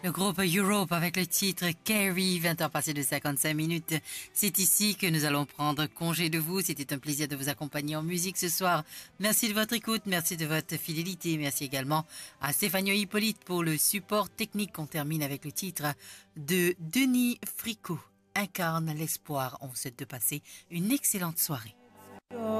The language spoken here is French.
Le groupe Europe avec le titre Carrie, 20h passées de 55 minutes. C'est ici que nous allons prendre congé de vous. C'était un plaisir de vous accompagner en musique ce soir. Merci de votre écoute, merci de votre fidélité. Merci également à Stéphanie Hippolyte pour le support technique. On termine avec le titre de Denis Fricot, Incarne l'espoir. On vous souhaite de passer une excellente soirée.